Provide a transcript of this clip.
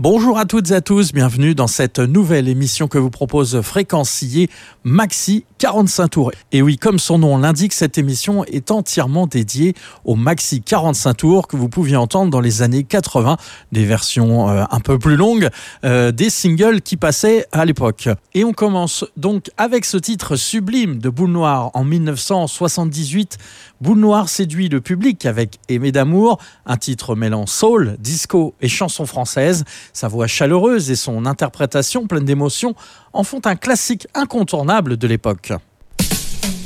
Bonjour à toutes et à tous, bienvenue dans cette nouvelle émission que vous propose Fréquencier Maxi 45 tours. Et oui, comme son nom l'indique, cette émission est entièrement dédiée au Maxi 45 tours que vous pouviez entendre dans les années 80, des versions un peu plus longues, des singles qui passaient à l'époque. Et on commence donc avec ce titre sublime de Boule Noire en 1978. Boule Noire séduit le public avec Aimé d'amour, un titre mêlant soul, disco et chanson française. Sa voix chaleureuse et son interprétation pleine d'émotion en font un classique incontournable de l'époque.